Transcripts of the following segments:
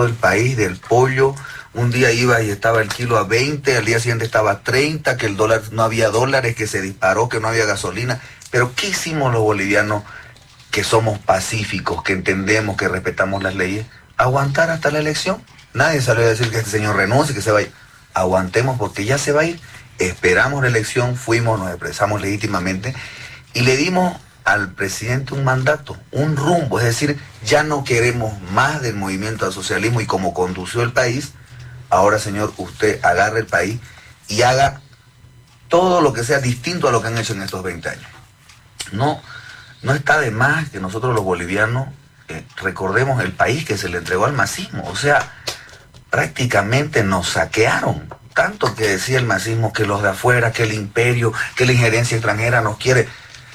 todo el país del pollo. Un día iba y estaba el kilo a 20, al día siguiente estaba a 30, que el dólar, no había dólares, que se disparó, que no había gasolina. Pero ¿qué hicimos los bolivianos que somos pacíficos, que entendemos, que respetamos las leyes? Aguantar hasta la elección. Nadie salió a decir que este señor renuncie, que se vaya. Aguantemos porque ya se va a ir. Esperamos la elección, fuimos, nos expresamos legítimamente y le dimos al presidente un mandato, un rumbo. Es decir, ya no queremos más del movimiento al socialismo y como condució el país, ahora, señor, usted agarre el país y haga todo lo que sea distinto a lo que han hecho en estos 20 años. No está de más que nosotros los bolivianos recordemos el país que se le entregó al masismo. O sea, prácticamente nos saquearon. Tanto que decía el masismo que los de afuera, que el imperio, que la injerencia extranjera nos quiere.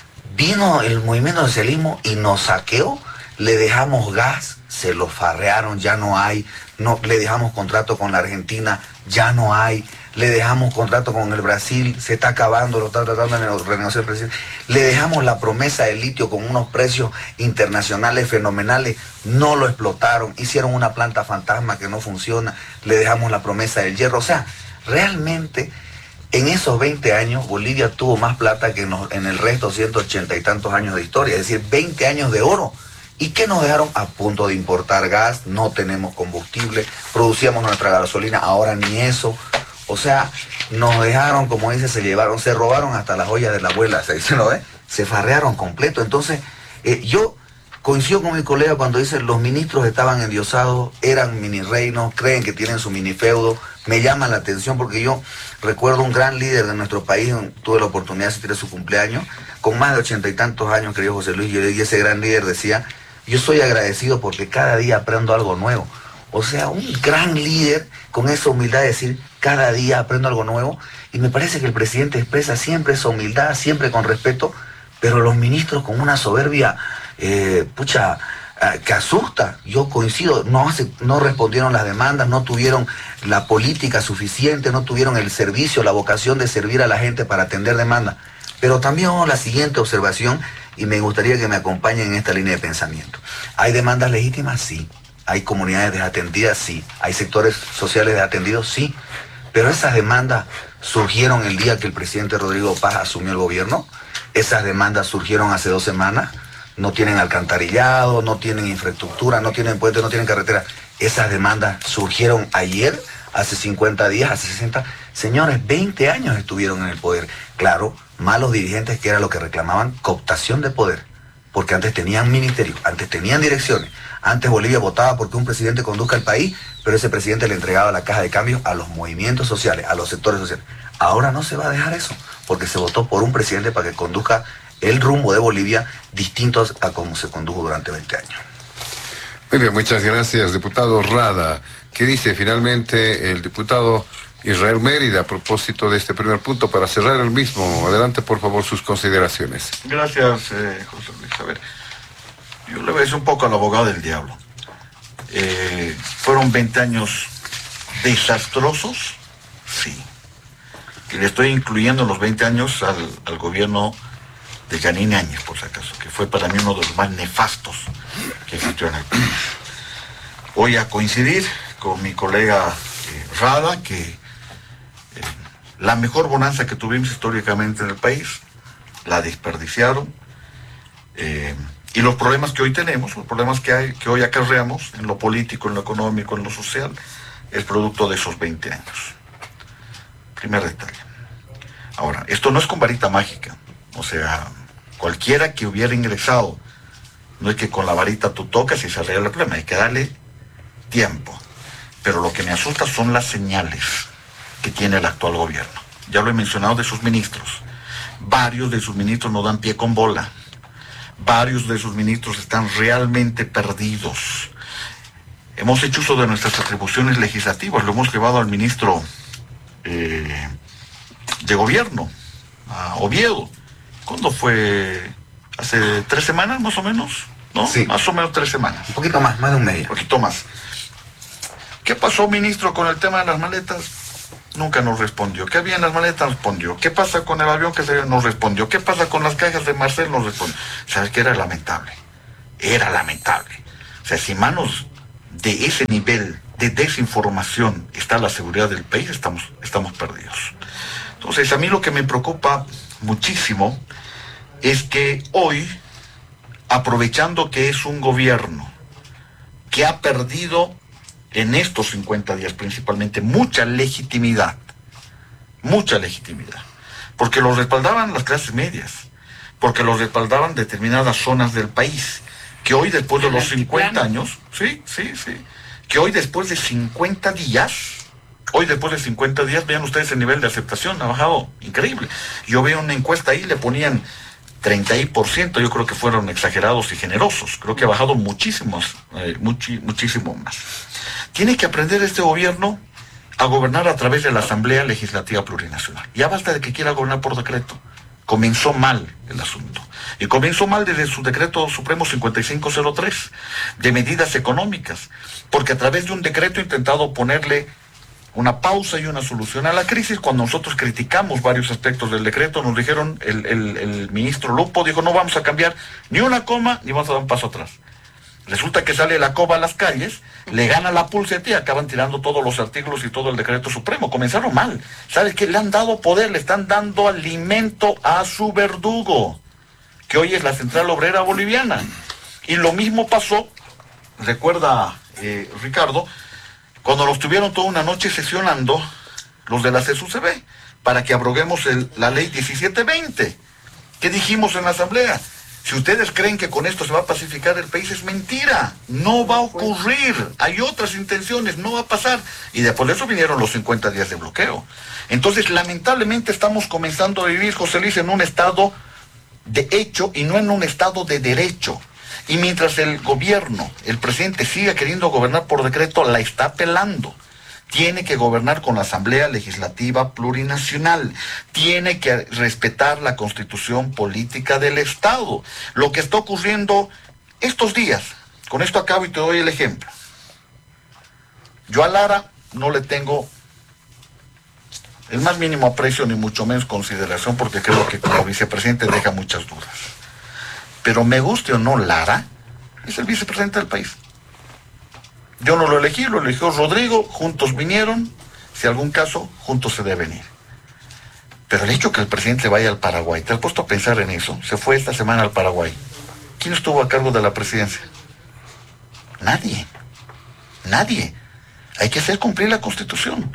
Vino el movimiento socialismo y nos saqueó. Le dejamos gas, se lo farrearon, ya no hay. No, le dejamos contrato con la Argentina, ya no hay. Le dejamos contrato con el Brasil, se está acabando, lo está tratando de renegociar el presidente. Le dejamos la promesa de litio con unos precios internacionales fenomenales, no lo explotaron, hicieron una planta fantasma que no funciona, le dejamos la promesa del hierro. O sea, realmente en esos 20 años Bolivia tuvo más plata que en el resto 180 y tantos años de historia, es decir, 20 años de oro. ¿Y qué nos dejaron? A punto de importar gas, no tenemos combustible, producíamos nuestra gasolina, ahora ni eso. O sea, nos dejaron, como dice, se robaron hasta las joyas de la abuela, ¿se lo ve? Se farrearon completo. Entonces, yo coincido con mi colega cuando dice los ministros estaban endiosados, eran mini reinos, creen que tienen su mini feudo. Me llama la atención porque yo recuerdo un gran líder de nuestro país, tuve la oportunidad de asistir a su cumpleaños, con más de 80 y tantos años, querido José Luis, y ese gran líder decía, yo soy agradecido porque cada día aprendo algo nuevo. O sea, un gran líder con esa humildad de decir, cada día aprendo algo nuevo, y me parece que el presidente expresa siempre esa humildad, siempre con respeto, pero los ministros con una soberbia, que asusta. Yo coincido, no respondieron las demandas, no tuvieron la política suficiente, no tuvieron el servicio, la vocación de servir a la gente para atender demandas. Pero también la siguiente observación, y me gustaría que me acompañen en esta línea de pensamiento. ¿Hay demandas legítimas? Sí. ¿Hay comunidades desatendidas? Sí. ¿Hay sectores sociales desatendidos? Sí. Pero esas demandas surgieron el día que el presidente Rodrigo Paz asumió el gobierno. Esas demandas surgieron hace 2 semanas. No tienen alcantarillado, no tienen infraestructura, no tienen puentes, no tienen carretera. Esas demandas surgieron ayer, hace 50 días, hace 60. Señores, 20 años estuvieron en el poder. Claro, malos dirigentes, que era lo que reclamaban, cooptación de poder. Porque antes tenían ministerios, antes tenían direcciones. Antes Bolivia votaba porque un presidente conduzca el país, pero ese presidente le entregaba la caja de cambios a los movimientos sociales, a los sectores sociales. Ahora no se va a dejar eso, porque se votó por un presidente para que conduzca el rumbo de Bolivia distinto a como se condujo durante 20 años. Muy bien, muchas gracias, diputado Rada. ¿Qué dice finalmente el diputado Israel Mérida a propósito de este primer punto para cerrar el mismo? Adelante, por favor, sus consideraciones. Gracias, José Luis. A ver, yo le voy a decir un poco al abogado del diablo. ¿Fueron 20 años desastrosos? Sí. Y le estoy incluyendo los 20 años al gobierno de Yanine Áñez, por si acaso, que fue para mí uno de los más nefastos que existió en el país. Voy a coincidir con mi colega Rada, que la mejor bonanza que tuvimos históricamente en el país, la desperdiciaron, y los problemas que hoy tenemos, los problemas que hoy acarreamos en lo político, en lo económico, en lo social, es producto de esos 20 años. Primer detalle. Ahora, esto no es con varita mágica. O sea, cualquiera que hubiera ingresado, no es que con la varita tú tocas y se arregla el problema, hay que darle tiempo. Pero lo que me asusta son las señales que tiene el actual gobierno. Ya lo he mencionado de sus ministros. Varios de sus ministros no dan pie con bola. Varios de sus ministros están realmente perdidos. Hemos hecho uso de nuestras atribuciones legislativas, lo hemos llevado al ministro de gobierno, a Oviedo. ¿Cuándo fue? ¿Hace 3 semanas más o menos? ¿No? Sí. Más o menos 3 semanas. Un poquito más de un mes. Un poquito más. ¿Qué pasó, ministro, con el tema de las maletas? Nunca nos respondió. ¿Qué había en las maletas? Respondió. ¿Qué pasa con el avión que se nos respondió? ¿Qué pasa con las cajas de Marcel? Nos respondió. ¿Sabes qué? Era lamentable. Era lamentable. O sea, si manos de ese nivel de desinformación está la seguridad del país, estamos perdidos. Entonces, a mí lo que me preocupa muchísimo es que hoy, aprovechando que es un gobierno que ha perdido en estos 50 días principalmente mucha legitimidad, porque los respaldaban las clases medias, porque los respaldaban determinadas zonas del país, que hoy después de los 50 años, que hoy después de 50 días, vean ustedes el nivel de aceptación, ha bajado increíble. Yo veo una encuesta ahí, le ponían 30%, yo creo que fueron exagerados y generosos, creo que ha bajado muchísimo más. Tiene que aprender este gobierno a gobernar a través de la Asamblea Legislativa Plurinacional. Ya basta de que quiera gobernar por decreto. Comenzó mal el asunto. Y comenzó mal desde su decreto supremo 5503, de medidas económicas, porque a través de un decreto ha intentado ponerle una pausa y una solución a la crisis. Cuando nosotros criticamos varios aspectos del decreto, nos dijeron, el ministro Lupo dijo, no vamos a cambiar ni una coma, ni vamos a dar un paso atrás. Resulta que sale la COBA a las calles, le gana la pulseta y acaban tirando todos los artículos y todo el decreto supremo. Comenzaron mal. ¿Sabes qué? Le han dado poder, le están dando alimento a su verdugo, que hoy es la Central Obrera Boliviana. Y lo mismo pasó, recuerda Ricardo, cuando los tuvieron toda una noche sesionando los de la CSUCB para que abroguemos la ley 1720. ¿Qué dijimos en la asamblea? Si ustedes creen que con esto se va a pacificar el país, es mentira. No va a ocurrir. Hay otras intenciones, no va a pasar. Y después de eso vinieron los 50 días de bloqueo. Entonces, lamentablemente estamos comenzando a vivir, José Luis, en un estado de hecho y no en un estado de derecho. Y mientras el gobierno, el presidente, siga queriendo gobernar por decreto, la está pelando. Tiene que gobernar con la Asamblea Legislativa Plurinacional. Tiene que respetar la Constitución Política del Estado. Lo que está ocurriendo estos días, con esto acabo y te doy el ejemplo. Yo a Lara no le tengo el más mínimo aprecio ni mucho menos consideración, porque creo que como vicepresidente deja muchas dudas. Pero me guste o no Lara, es el vicepresidente del país. Yo no lo elegí, lo eligió Rodrigo, juntos vinieron, si algún caso, juntos se deben ir. Pero el hecho que el presidente vaya al Paraguay, ¿te has puesto a pensar en eso? Se fue esta semana al Paraguay. ¿Quién estuvo a cargo de la presidencia? Nadie. Hay que hacer cumplir la Constitución.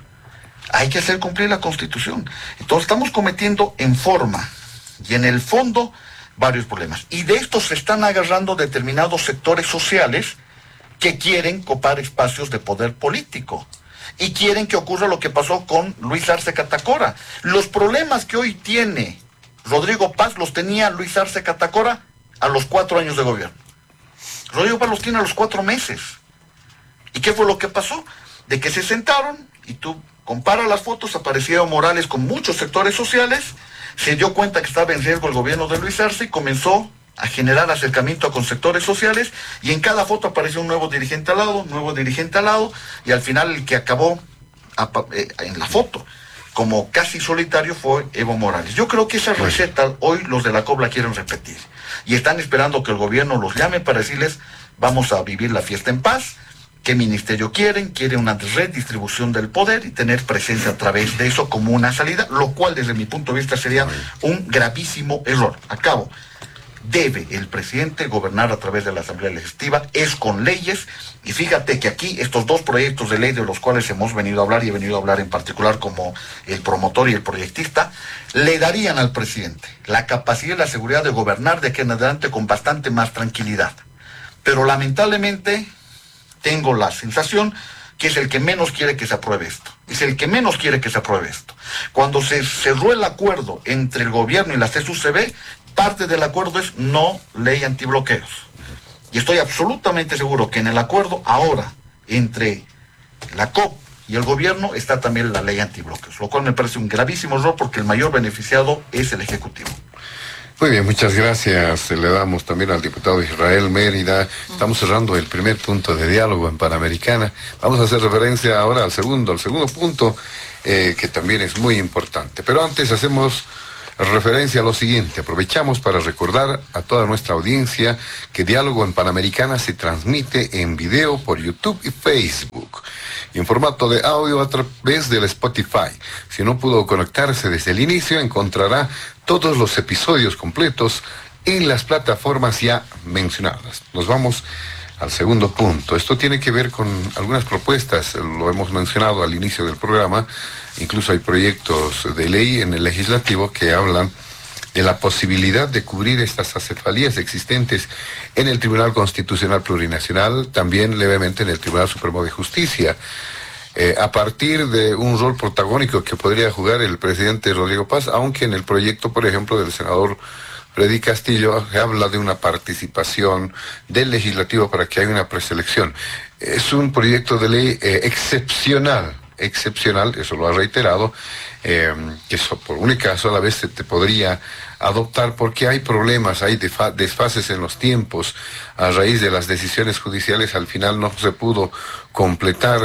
Entonces estamos cometiendo en forma y en el fondo varios problemas. Y de estos se están agarrando determinados sectores sociales que quieren copar espacios de poder político y quieren que ocurra lo que pasó con Luis Arce Catacora. Los problemas que hoy tiene Rodrigo Paz los tenía Luis Arce Catacora a los 4 años de gobierno. Rodrigo Paz los tiene a los 4 meses. ¿Y qué fue lo que pasó? De que se sentaron, y tú compara las fotos, aparecía Evo Morales con muchos sectores sociales, se dio cuenta que estaba en riesgo el gobierno de Luis Arce y comenzó a generar acercamiento con sectores sociales, y en cada foto apareció un nuevo dirigente al lado, y al final el que acabó en la foto como casi solitario fue Evo Morales. Yo creo que esa receta hoy los de la COP la quieren repetir, y están esperando que el gobierno los llame para decirles, vamos a vivir la fiesta en paz. ¿Qué ministerio quieren? Quieren una redistribución del poder y tener presencia a través de eso como una salida, lo cual desde mi punto de vista sería un gravísimo error. Acabo. Debe el presidente gobernar a través de la Asamblea Legislativa, es con leyes, y fíjate que aquí estos dos proyectos de ley de los cuales hemos venido a hablar, y he venido a hablar en particular como el promotor y el proyectista, le darían al presidente la capacidad y la seguridad de gobernar de aquí en adelante con bastante más tranquilidad. Pero lamentablemente tengo la sensación que es el que menos quiere que se apruebe esto. Cuando se cerró el acuerdo entre el gobierno y la CSUCB, parte del acuerdo es no ley antibloqueos. Y estoy absolutamente seguro que en el acuerdo ahora entre la COP y el gobierno está también la ley antibloqueos, lo cual me parece un gravísimo error porque el mayor beneficiado es el Ejecutivo. Muy bien, muchas gracias. Le damos también al diputado Israel Mérida. Estamos cerrando el primer punto de diálogo en Panamericana. Vamos a hacer referencia ahora al segundo punto, que también es muy importante. Pero antes hacemos referencia a lo siguiente. Aprovechamos para recordar a toda nuestra audiencia que Diálogo en Panamericana se transmite en video por YouTube y Facebook, y en formato de audio a través del Spotify. Si no pudo conectarse desde el inicio, encontrará todos los episodios completos en las plataformas ya mencionadas. Nos vamos al segundo punto. Esto tiene que ver con algunas propuestas, lo hemos mencionado al inicio del programa. Incluso hay proyectos de ley en el legislativo que hablan de la posibilidad de cubrir estas acefalías existentes en el Tribunal Constitucional Plurinacional, también levemente en el Tribunal Supremo de Justicia, a partir de un rol protagónico que podría jugar el presidente Rodrigo Paz, aunque en el proyecto, por ejemplo, del senador Freddy Castillo habla de una participación del legislativo para que haya una preselección. Es un proyecto de ley excepcional, eso lo ha reiterado, que eso por única caso a la vez se te podría adoptar porque hay problemas, hay desfases en los tiempos. A raíz de las decisiones judiciales al final no se pudo completar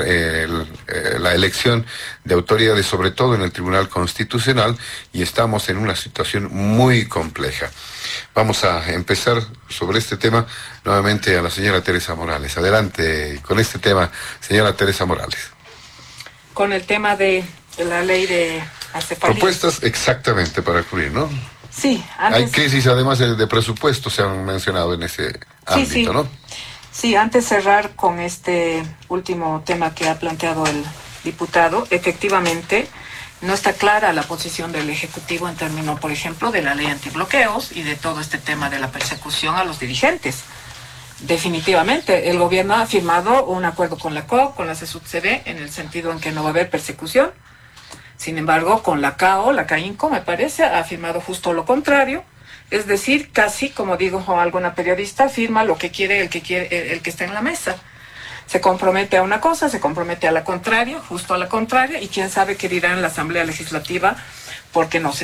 la elección de autoridades, sobre todo en el Tribunal Constitucional, y estamos en una situación muy compleja. Vamos a empezar sobre este tema nuevamente a la señora Teresa Morales. Adelante con este tema, señora Teresa Morales. Con el tema de la ley de acefalías. Propuestas exactamente para cubrir, ¿no? Sí, antes... Hay crisis además de presupuesto, se han mencionado en ese ámbito, sí. ¿No? Sí, antes de cerrar con este último tema que ha planteado el diputado, efectivamente no está clara la posición del Ejecutivo en términos, por ejemplo, de la ley antibloqueos y de todo este tema de la persecución a los dirigentes. Definitivamente, el gobierno ha firmado un acuerdo con la COP, con la CSUTCB, en el sentido en que no va a haber persecución. Sin embargo, con la CAO, la CAINCO, me parece, ha firmado justo lo contrario. Es decir, casi, como digo alguna periodista, firma lo que quiere el que está en la mesa. Se compromete a una cosa, se compromete a la contraria, justo a la contraria, y quién sabe qué dirá en la Asamblea Legislativa, porque no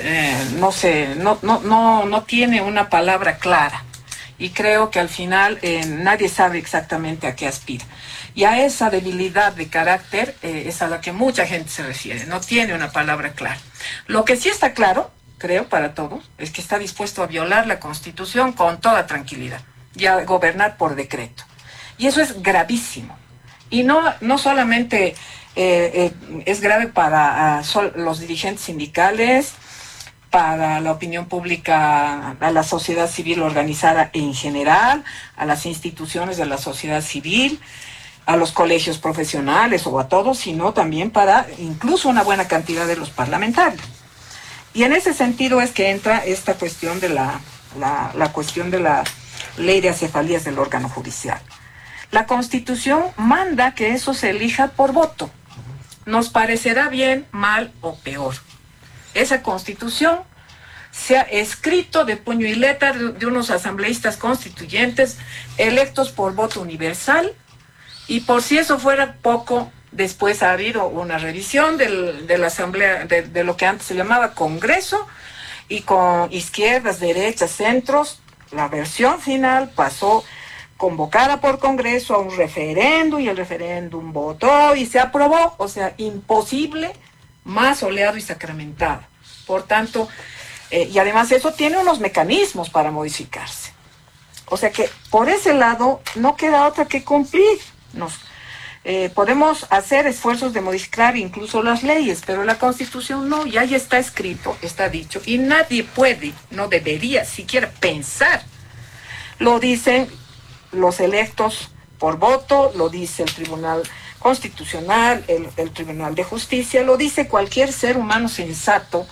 tiene una palabra clara. Y creo que al final nadie sabe exactamente a qué aspira. Y a esa debilidad de carácter es a la que mucha gente se refiere. No tiene una palabra clara. Lo que sí está claro, creo, para todos, es que está dispuesto a violar la Constitución con toda tranquilidad y a gobernar por decreto. Y eso es gravísimo. Y no solamente es grave para los dirigentes sindicales, para la opinión pública, a la sociedad civil organizada en general, a las instituciones de la sociedad civil, a los colegios profesionales o a todos, sino también para incluso una buena cantidad de los parlamentarios. Y en ese sentido es que entra esta cuestión de la cuestión de la ley de acefalías del órgano judicial. La Constitución manda que eso se elija por voto. Nos parecerá bien, mal o peor. Esa Constitución se ha escrito de puño y letra de unos asambleístas constituyentes electos por voto universal, y por si eso fuera poco, después ha habido una revisión de la Asamblea, de lo que antes se llamaba Congreso, y con izquierdas, derechas, centros, la versión final pasó convocada por Congreso a un referéndum, y el referéndum votó y se aprobó. O sea, imposible, más soleado y sacramentado. Por tanto, y además eso tiene unos mecanismos para modificarse. O sea que por ese lado no queda otra que cumplir. Podemos hacer esfuerzos de modificar incluso las leyes, pero la Constitución no, ya está escrito, está dicho, y nadie puede, no debería siquiera pensar. Lo dicen los electos por voto, lo dice el Tribunal Constitucional, el Tribunal de Justicia, lo dice cualquier ser humano sensato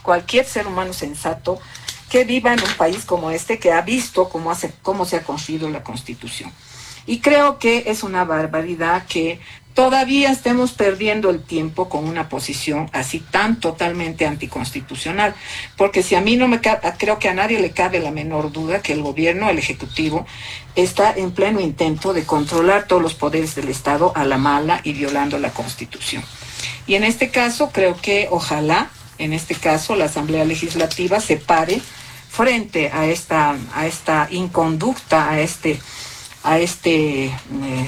que viva en un país como este, que ha visto cómo se ha construido la Constitución. Y creo que es una barbaridad que todavía estemos perdiendo el tiempo con una posición así tan totalmente anticonstitucional, porque si a mí creo que a nadie le cabe la menor duda que el gobierno, el Ejecutivo, está en pleno intento de controlar todos los poderes del Estado a la mala y violando la Constitución. Y en este caso creo que ojalá, en este caso, la Asamblea Legislativa se pare frente a esta inconducta, a este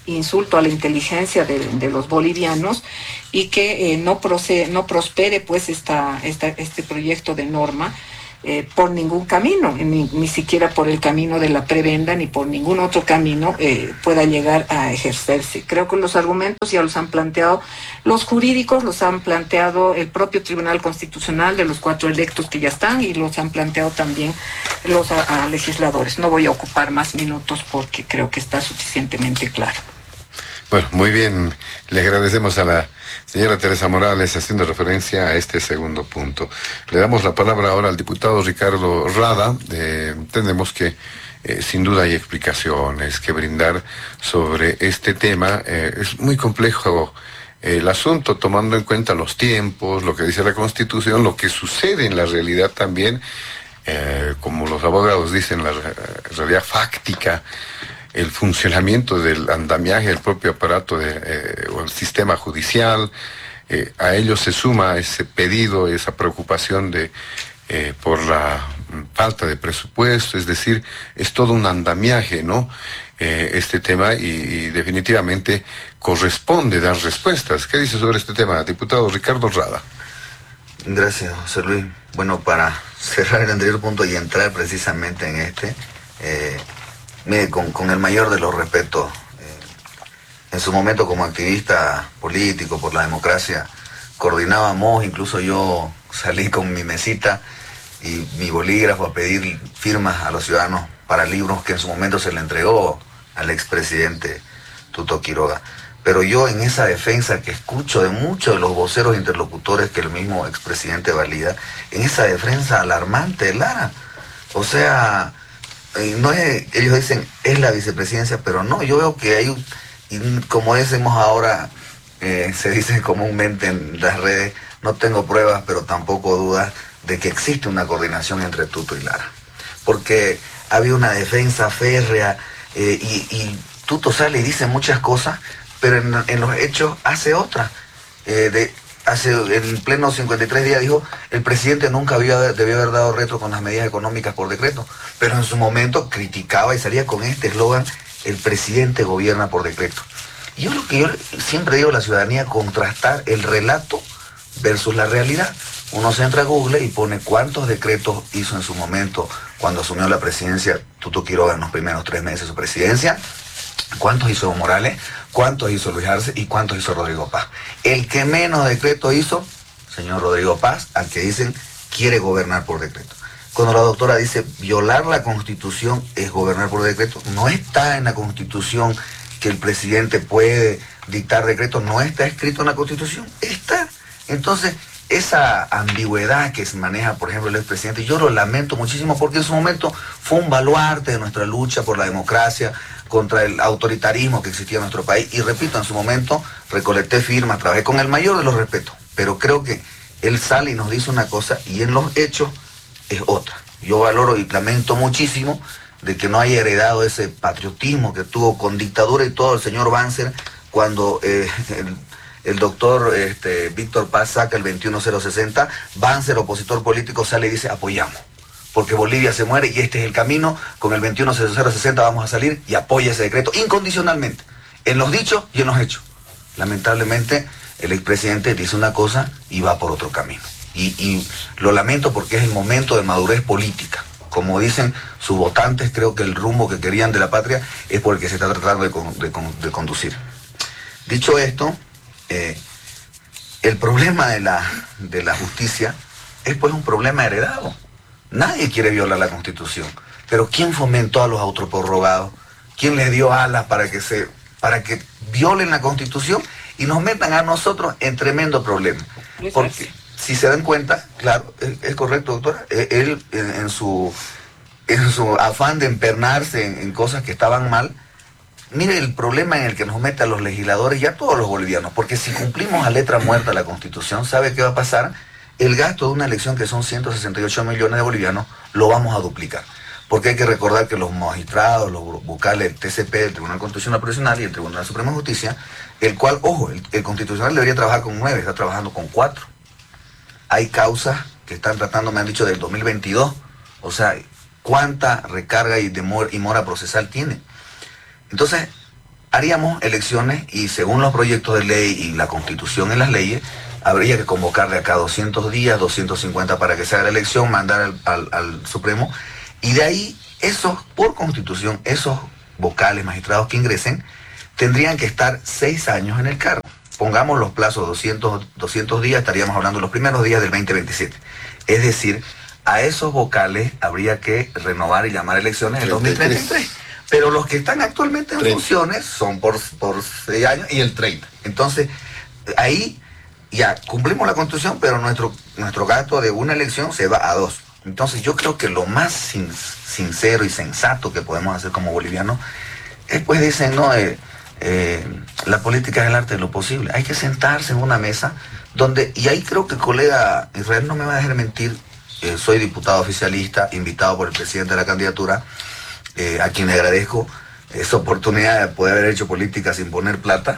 insulto a la inteligencia de los bolivianos y que no prospere pues este proyecto de norma por ningún camino, ni siquiera por el camino de la prebenda, ni por ningún otro camino pueda llegar a ejercerse. Creo que los argumentos ya los han planteado los jurídicos, los han planteado el propio Tribunal Constitucional de los 4 electos que ya están, y los han planteado también los legisladores. No voy a ocupar más minutos porque creo que está suficientemente claro. Bueno, muy bien. Le agradecemos a la señora Teresa Morales haciendo referencia a este segundo punto. Le damos la palabra ahora al diputado Ricardo Rada. Entendemos que sin duda hay explicaciones que brindar sobre este tema. Es muy complejo el asunto, tomando en cuenta los tiempos, lo que dice la Constitución, lo que sucede en la realidad también, como los abogados dicen, la realidad fáctica, el funcionamiento del andamiaje del propio aparato o el sistema judicial. A ello se suma ese pedido, esa preocupación por la falta de presupuesto, es decir, es todo un andamiaje, ¿no? Este tema y definitivamente corresponde dar respuestas. ¿Qué dice sobre este tema, diputado Ricardo Rada? Gracias, José Luis. Bueno, para cerrar el anterior punto y entrar precisamente en este, mire, con el mayor de los respetos, en su momento como activista político por la democracia, coordinábamos, incluso yo salí con mi mesita y mi bolígrafo a pedir firmas a los ciudadanos para libros que en su momento se le entregó al expresidente Tuto Quiroga. Pero yo en esa defensa que escucho de muchos de los voceros interlocutores que el mismo expresidente valida, en esa defensa alarmante de Lara, o sea, no es, ellos dicen es la vicepresidencia, pero no, yo veo que hay, como decimos ahora, se dice comúnmente en las redes, no tengo pruebas, pero tampoco dudas de que existe una coordinación entre Tuto y Lara. Porque había una defensa férrea y Tuto sale y dice muchas cosas, pero en los hechos hace otra. En pleno 53 días dijo, el presidente nunca debió haber dado retro con las medidas económicas por decreto, pero en su momento criticaba y salía con este eslogan, el presidente gobierna por decreto. Y yo lo que yo siempre digo a la ciudadanía, contrastar el relato versus la realidad. Uno se entra a Google y pone cuántos decretos hizo en su momento cuando asumió la presidencia Tuto Quiroga en los primeros 3 meses de su presidencia, cuántos hizo Evo Morales, cuántos hizo Luis Arce y cuántos hizo Rodrigo Paz. El que menos decretos hizo, señor Rodrigo Paz, al que dicen quiere gobernar por decreto. Cuando la doctora dice violar la Constitución es gobernar por decreto, no está en la Constitución que el presidente puede dictar decretos, no está escrito en la Constitución, está. Entonces, esa ambigüedad que se maneja, por ejemplo, el expresidente, yo lo lamento muchísimo porque en su momento fue un baluarte de nuestra lucha por la democracia, contra el autoritarismo que existía en nuestro país. Y repito, en su momento recolecté firmas, trabajé con el mayor de los respetos, pero creo que él sale y nos dice una cosa y en los hechos es otra. Yo valoro y lamento muchísimo de que no haya heredado ese patriotismo que tuvo con dictadura y todo el señor Banzer cuando el doctor Víctor Paz saca el 21060, Banzer, opositor político, sale y dice apoyamos, porque Bolivia se muere y este es el camino, con el 21060 vamos a salir y apoya ese decreto incondicionalmente, en los dichos y en los hechos. Lamentablemente el expresidente dice una cosa y va por otro camino. Y lo lamento porque es el momento de madurez política. Como dicen sus votantes, creo que el rumbo que querían de la patria es por el que se está tratando de conducir. Dicho esto, el problema de la justicia es pues un problema heredado. Nadie quiere violar la Constitución, pero ¿quién fomentó a los autoprorrogados? ¿Quién les dio alas para que violen la Constitución y nos metan a nosotros en tremendo problema? Porque si se dan cuenta, claro, es correcto, doctora, él en su afán de empernarse en cosas que estaban mal, mire el problema en el que nos meten los legisladores y a todos los bolivianos, porque si cumplimos a letra muerta la Constitución, ¿sabe qué va a pasar? El gasto de una elección que son 168 millones de bolivianos lo vamos a duplicar. Porque hay que recordar que los magistrados, los vocales, el TCP, el Tribunal Constitucional Profesional y el Tribunal Supremo de Justicia, el cual, ojo, el Constitucional debería trabajar con 9, está trabajando con 4. Hay causas que están tratando, me han dicho, del 2022. O sea, ¿cuánta recarga y mora procesal tiene? Entonces, haríamos elecciones y según los proyectos de ley y la Constitución y las leyes, habría que convocarle acá 200 días, 250 para que se haga la elección, mandar al Supremo, y de ahí, por Constitución, esos vocales, magistrados que ingresen, tendrían que estar 6 años en el cargo. Pongamos los plazos 200 días, estaríamos hablando de los primeros días del 2027. Es decir, a esos vocales habría que renovar y llamar elecciones en 2033. Pero los que están actualmente en funciones son por 6 años y el 30. Entonces, ahí ya cumplimos la Constitución, pero nuestro gasto de una elección se va a 2. Entonces yo creo que lo más sincero y sensato que podemos hacer como bolivianos es, pues dicen, no, la política es el arte de lo posible. Hay que sentarse en una mesa donde, y ahí creo que el colega Israel no me va a dejar mentir, soy diputado oficialista, invitado por el presidente de la candidatura, a quien le agradezco esa oportunidad de poder haber hecho política sin poner plata.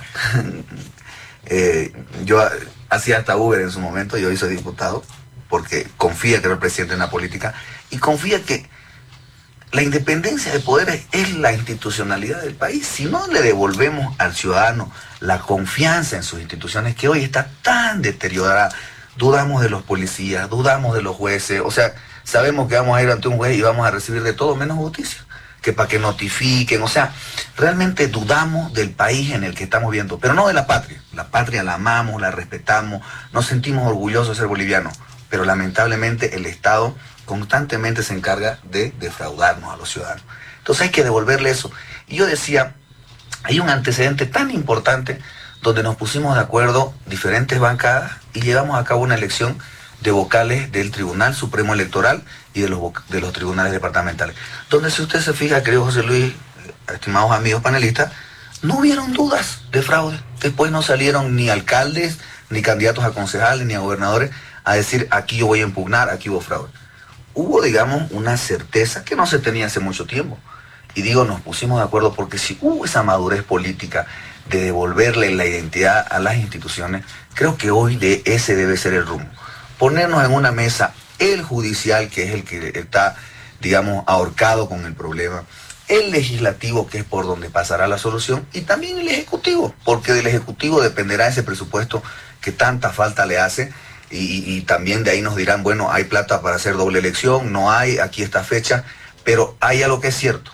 Yo hacía hasta Uber en su momento, yo soy diputado, porque confía que era el presidente en la política, y confía que la independencia de poderes es la institucionalidad del país. Si no le devolvemos al ciudadano la confianza en sus instituciones, que hoy está tan deteriorada, dudamos de los policías, dudamos de los jueces, o sea, sabemos que vamos a ir ante un juez y vamos a recibir de todo menos justicia, que para que notifiquen, o sea, realmente dudamos del país en el que estamos viviendo, pero no de la patria. La patria la amamos, la respetamos, nos sentimos orgullosos de ser bolivianos, pero lamentablemente el Estado constantemente se encarga de defraudarnos a los ciudadanos. Entonces hay que devolverle eso. Y yo decía, hay un antecedente tan importante donde nos pusimos de acuerdo diferentes bancadas y llevamos a cabo una elección de vocales del Tribunal Supremo Electoral y de los tribunales departamentales, donde, si usted se fija, querido José Luis, estimados amigos panelistas, no hubieron dudas de fraude. Después no salieron ni alcaldes, ni candidatos a concejales, ni a gobernadores a decir, aquí yo voy a impugnar, aquí hubo fraude. Hubo, digamos, una certeza que no se tenía hace mucho tiempo. Y digo, nos pusimos de acuerdo porque si hubo esa madurez política de devolverle la identidad a las instituciones, creo que hoy ese debe ser el rumbo. Ponernos en una mesa el judicial, que es el que está, digamos, ahorcado con el problema, el legislativo, que es por donde pasará la solución, y también el ejecutivo, porque del ejecutivo dependerá ese presupuesto que tanta falta le hace, y también de ahí nos dirán, bueno, hay plata para hacer doble elección, no hay, aquí está fecha, pero hay algo que es cierto.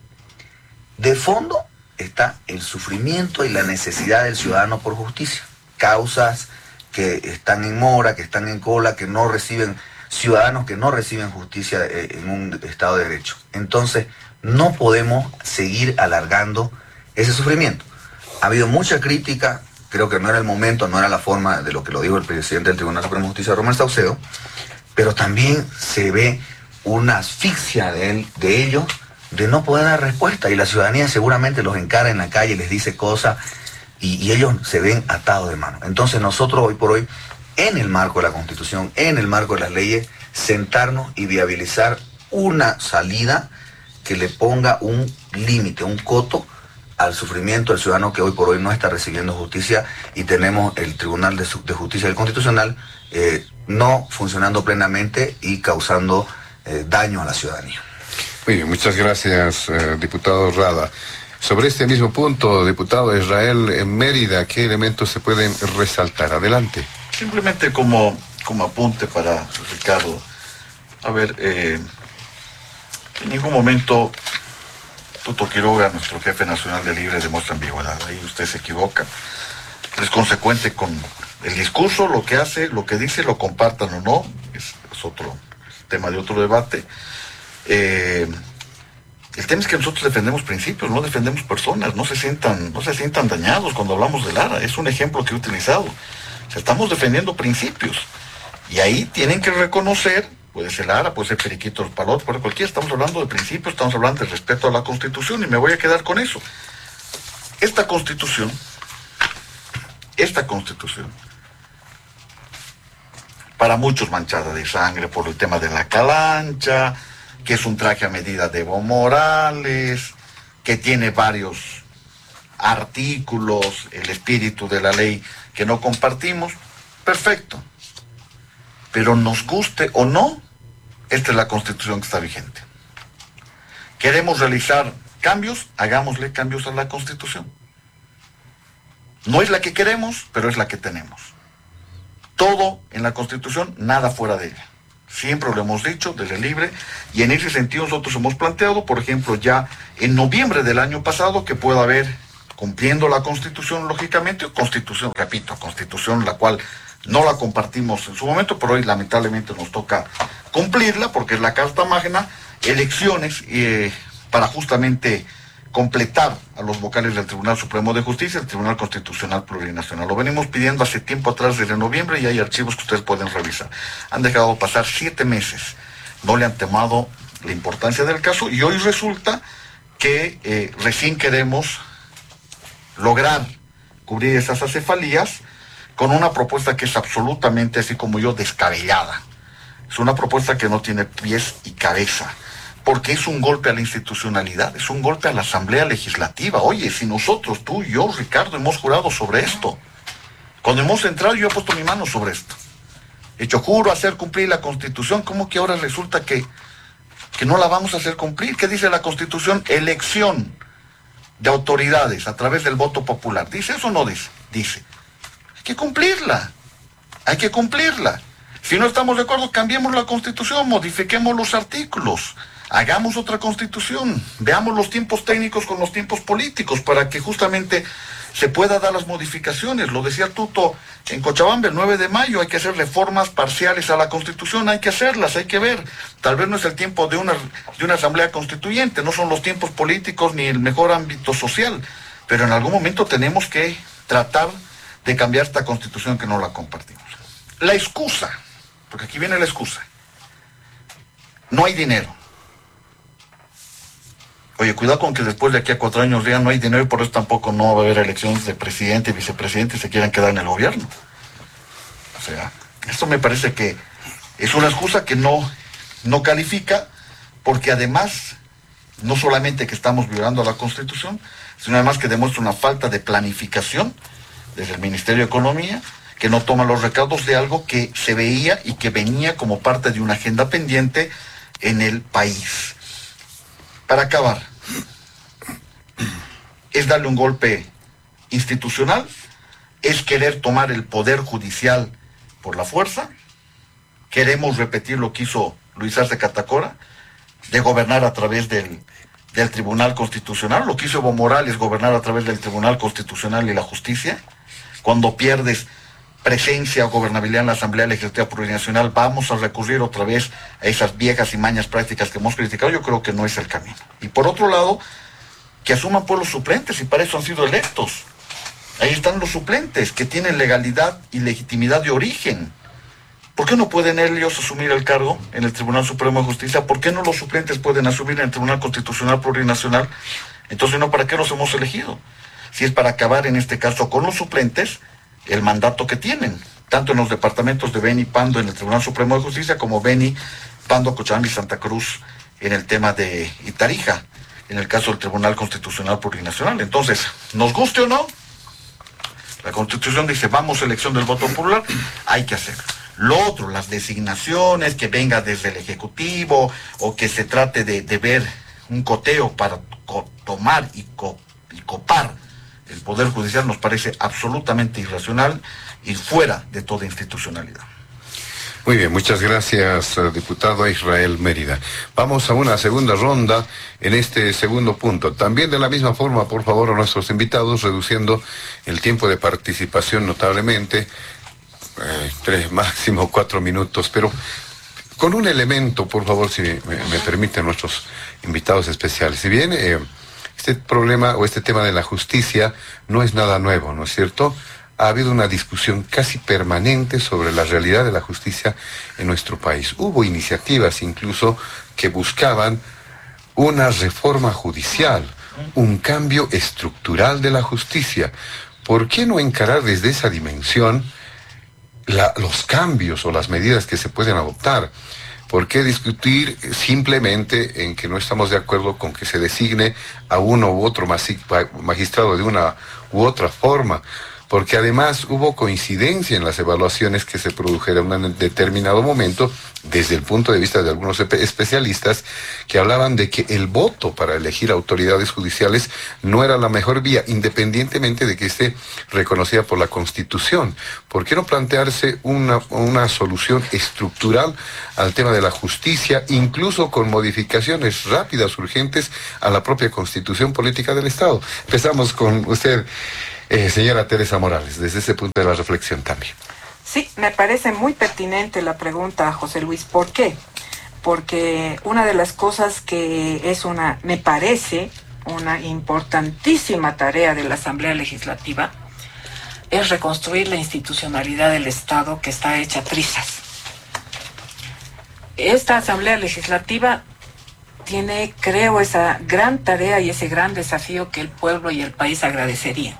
De fondo está el sufrimiento y la necesidad del ciudadano por justicia, causas que están en mora, que están en cola, que no reciben, ciudadanos que no reciben justicia en un Estado de Derecho. Entonces, no podemos seguir alargando ese sufrimiento. Ha habido mucha crítica, creo que no era el momento, no era la forma de lo que lo dijo el presidente del Tribunal Supremo de Justicia, Román Saucedo, pero también se ve una asfixia de ellos de no poder dar respuesta, y la ciudadanía seguramente los encara en la calle, les dice cosas, y ellos se ven atados de mano. Entonces nosotros hoy por hoy, en el marco de la Constitución, en el marco de las leyes, sentarnos y viabilizar una salida que le ponga un límite, un coto al sufrimiento del ciudadano que hoy por hoy no está recibiendo justicia, y tenemos el Tribunal de Justicia del Constitucional no funcionando plenamente y causando daño a la ciudadanía. Muy bien, muchas gracias, diputado Rada. Sobre este mismo punto, diputado Israel Mérida, ¿qué elementos se pueden resaltar? Adelante. Simplemente como apunte para Ricardo. A ver, en ningún momento Tuto Quiroga, nuestro jefe nacional de Libre, demuestra ambigüedad. Ahí usted se equivoca. Es consecuente con el discurso, lo que hace, lo que dice, lo compartan o no, es otro tema de otro debate. El tema es que nosotros defendemos principios, no defendemos personas. No se sientan dañados cuando hablamos de Lara. Es un ejemplo que he utilizado. O sea, estamos defendiendo principios. Y ahí tienen que reconocer, puede ser Lara, puede ser Periquito Palot, puede cualquiera, estamos hablando de principios, estamos hablando de respeto a la Constitución, y me voy a quedar con eso. Esta Constitución, para muchos manchada de sangre por el tema de la calancha, que es un traje a medida de Evo Morales, que tiene varios artículos, el espíritu de la ley que no compartimos, perfecto. Pero nos guste o no, esta es la Constitución que está vigente. ¿Queremos realizar cambios? Hagámosle cambios a la Constitución. No es la que queremos, pero es la que tenemos. Todo en la Constitución, nada fuera de ella. Siempre lo hemos dicho, desde Libre, y en ese sentido nosotros hemos planteado, por ejemplo, ya en noviembre del año pasado, que pueda haber, cumpliendo la Constitución, lógicamente, Constitución la cual no la compartimos en su momento, pero hoy lamentablemente nos toca cumplirla, porque es la Carta Magna, elecciones para justamente completar a los vocales del Tribunal Supremo de Justicia, el Tribunal Constitucional Plurinacional. Lo venimos pidiendo hace tiempo atrás, desde noviembre, y hay archivos que ustedes pueden revisar. Han dejado pasar 7 meses, no le han tomado la importancia del caso, y hoy resulta que recién queremos lograr cubrir esas acefalías con una propuesta que es absolutamente, así como yo, descabellada. Es una propuesta que no tiene pies y cabeza, porque es un golpe a la institucionalidad, es un golpe a la Asamblea Legislativa. Oye, si nosotros, tú y yo, Ricardo, hemos jurado sobre esto, cuando hemos entrado yo he puesto mi mano sobre esto, he hecho juro hacer cumplir la Constitución, ¿cómo que ahora resulta que no la vamos a hacer cumplir? ¿Qué dice la Constitución? Elección de autoridades a través del voto popular. ¿Dice eso o no dice? Dice. Hay que cumplirla, hay que cumplirla. Si no estamos de acuerdo, cambiemos la Constitución, modifiquemos los artículos, hagamos otra Constitución, veamos los tiempos técnicos con los tiempos políticos para que justamente se pueda dar las modificaciones. Lo decía Tuto en Cochabamba el 9 de mayo, hay que hacer reformas parciales a la Constitución, hay que hacerlas, hay que ver. Tal vez no es el tiempo de una asamblea constituyente, no son los tiempos políticos ni el mejor ámbito social, pero en algún momento tenemos que tratar de cambiar esta Constitución que no la compartimos. La excusa, porque aquí viene la excusa, no hay dinero. Oye, cuidado con que después de aquí a 4 años ya no hay dinero y por eso tampoco no va a haber elecciones de presidente y vicepresidente y se quieran quedar en el gobierno. O sea, esto me parece que es una excusa que no califica, porque además, no solamente que estamos violando la Constitución, sino además que demuestra una falta de planificación desde el Ministerio de Economía, que no toma los recaudos de algo que se veía y que venía como parte de una agenda pendiente en el país. Para acabar, es darle un golpe institucional, es querer tomar el poder judicial por la fuerza. Queremos repetir lo que hizo Luis Arce Catacora, de gobernar a través del Tribunal Constitucional, lo que hizo Evo Morales, gobernar a través del Tribunal Constitucional y la Justicia. Cuando pierdes presencia o gobernabilidad en la Asamblea Legislativa Plurinacional, vamos a recurrir otra vez a esas viejas y mañas prácticas que hemos criticado. Yo creo que no es el camino. Y por otro lado, que asuman pueblos suplentes, y para eso han sido electos. Ahí están los suplentes, que tienen legalidad y legitimidad de origen. ¿Por qué no pueden ellos asumir el cargo en el Tribunal Supremo de Justicia? ¿Por qué no los suplentes pueden asumir en el Tribunal Constitucional Plurinacional? Entonces, ¿no? ¿Para qué los hemos elegido? Si es para acabar, en este caso, con los suplentes, el mandato que tienen, tanto en los departamentos de Beni y Pando en el Tribunal Supremo de Justicia, como Beni, Pando, Cochabamba y Santa Cruz en el tema de Tarija, en el caso del Tribunal Constitucional Plurinacional. Entonces, nos guste o no, la Constitución dice, vamos a elección del voto popular, hay que hacerlo. Lo otro, las designaciones, que venga desde el Ejecutivo, o que se trate de ver un coteo para tomar y copar el Poder Judicial, nos parece absolutamente irracional y fuera de toda institucionalidad. Muy bien, muchas gracias, diputado Israel Mérida. Vamos a una segunda ronda en este segundo punto. También de la misma forma, por favor, a nuestros invitados, reduciendo el tiempo de participación notablemente, 3, máximo 4 minutos, pero con un elemento, por favor, si me permiten nuestros invitados especiales. Si bien este problema o este tema de la justicia no es nada nuevo, ¿no es cierto? Ha habido una discusión casi permanente sobre la realidad de la justicia en nuestro país. Hubo iniciativas incluso que buscaban una reforma judicial, un cambio estructural de la justicia. ¿Por qué no encarar desde esa dimensión los cambios o las medidas que se pueden adoptar? ¿Por qué discutir simplemente en que no estamos de acuerdo con que se designe a uno u otro magistrado de una u otra forma? porque además hubo coincidencia en las evaluaciones que se produjeron en un determinado momento, desde el punto de vista de algunos especialistas, que hablaban de que el voto para elegir autoridades judiciales no era la mejor vía, independientemente de que esté reconocida por la Constitución. ¿Por qué no plantearse una solución estructural al tema de la justicia, incluso con modificaciones rápidas, urgentes, a la propia Constitución política del Estado? Empezamos con usted, señora Teresa Morales, desde ese punto de la reflexión también. Sí, me parece muy pertinente la pregunta, José Luis. ¿Por qué? Porque una de las cosas que me parece una importantísima tarea de la Asamblea Legislativa es reconstruir la institucionalidad del Estado, que está hecha trizas. Esta Asamblea Legislativa tiene, creo, esa gran tarea y ese gran desafío que el pueblo y el país agradecerían.